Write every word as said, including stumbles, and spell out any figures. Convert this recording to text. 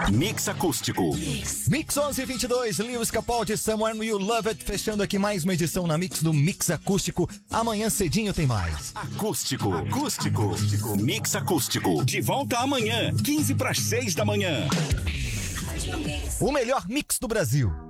Mix Acústico. Mix onze e vinte e dois, Lewis Capaldi, Someone You Love It, fechando aqui mais uma edição na Mix do Mix Acústico. Amanhã cedinho tem mais. Acústico. Acústico. Mix Acústico. De volta amanhã, quinze para as seis da manhã. O melhor mix do Brasil.